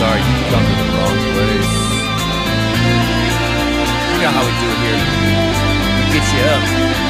sorry, you come to the wrong place. You know how we do it here. We get you up.